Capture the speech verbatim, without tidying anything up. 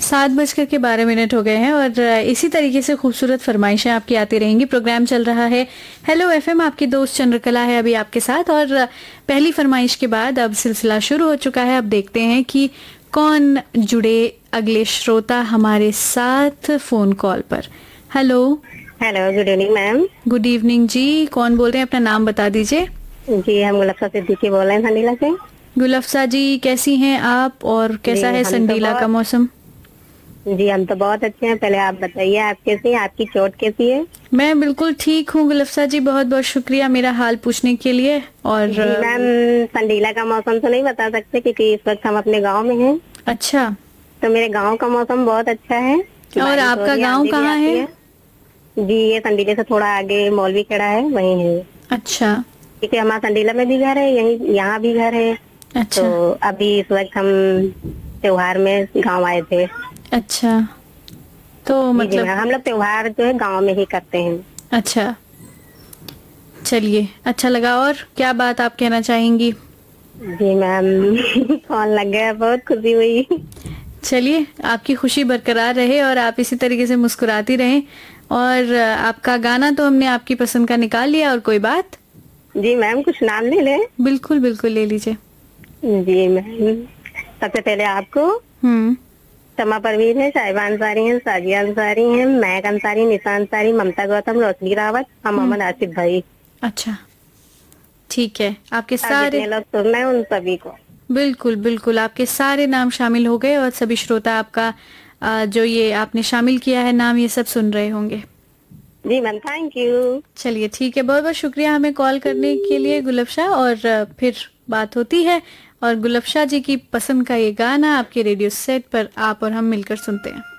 सात बजकर के बारह मिनट हो गए हैं और इसी तरीके से खूबसूरत फरमाइशें आपकी आती रहेंगी। प्रोग्राम चल रहा है हेलो एफएम, आपकी दोस्त चंद्रकला है अभी आपके साथ। और पहली फरमाइश के बाद अब सिलसिला शुरू हो चुका है। अब देखते हैं कि कौन जुड़े अगले श्रोता हमारे साथ फोन कॉल पर। Hello hello, good evening ma'am. Good evening जी, कौन बोल रहे हैं, अपना नाम बता दीजिए। जी, हम गुलफ्सा सिद्दीकी बोल रहे हैं संडीला से। गुलफ्सा जी, कैसी हैं आप और कैसा है संडीला तो का मौसम? जी, हम तो बहुत अच्छे हैं। पहले आप बताइए, आप कैसी हैं? आपकी चोट कैसी है? मैं बिल्कुल ठीक हूँ गुलफ्सा जी, बहुत बहुत शुक्रिया मेरा हाल पूछने के लिए। और जी मैम, संडीला का मौसम तो नहीं बता सकते क्योंकि इस वक्त हम अपने गांव में हैं। अच्छा, तो मेरे गांव का मौसम बहुत अच्छा है। और आपका गांव कहाँ है? है जी, ये संडीले से थोड़ा आगे मौलवी खेड़ा है, वहीं है। अच्छा, क्योंकि हमारा संडीला में भी घर है, यहीं यहाँ भी घर है। अच्छा, तो अभी इस वक्त हम त्योहार में गांव आए थे। अच्छा, तो जी मतलब मैम, हम लोग त्योहार जो है गांव में ही करते हैं। अच्छा, चलिए अच्छा लगा। और क्या बात आप कहना चाहेंगी? जी मैम, फोन लग गया, बहुत खुशी हुई। चलिए, आपकी खुशी बरकरार रहे और आप इसी तरीके से मुस्कुराती रहें। और आपका गाना तो हमने आपकी पसंद का निकाल लिया, और कोई बात? जी मैम, कुछ नाम ले ले। बिल्कुल बिल्कुल, ले लीजिए। जी मैम, सबसे पहले आपको हम्म समा परवीन है, साहिबा अंसारी है, साजिया अंसारी है, महक अंसारी, निशा अंसारी, ममता गौतम, रोशनी रावत और मोहम्मद आसिफ भाई। अच्छा, ठीक है, आपके और सारे जितने लोग सुन रहे हैं उन सभी को बिल्कुल बिल्कुल आपके सारे नाम शामिल हो गए और सभी श्रोता आपका आ, जो ये आपने शामिल किया है नाम, ये सब सुन रहे होंगे। जी मैम, थैंक यू। चलिए ठीक है, बहुत बहुत शुक्रिया हमें कॉल करने के लिए गुलफ्शा, और आ, फिर बात होती है। और गुलफ्शा जी की पसंद का ये गाना आपके रेडियो सेट पर आप और हम मिलकर सुनते हैं।